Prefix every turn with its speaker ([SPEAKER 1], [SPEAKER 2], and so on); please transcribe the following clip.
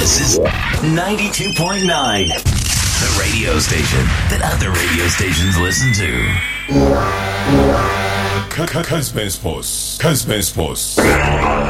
[SPEAKER 1] This is 92.9, the radio station that other radio stations listen to.
[SPEAKER 2] Casbah Sports.